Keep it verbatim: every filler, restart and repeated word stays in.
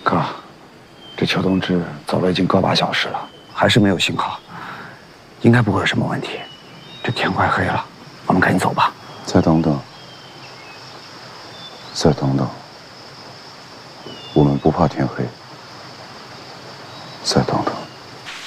哥，这邱同志走了已经个把小时了，还是没有信号，应该不会有什么问题。这天快黑了，我们赶紧走吧。 再等等，再等等，我们不怕天黑。再等等。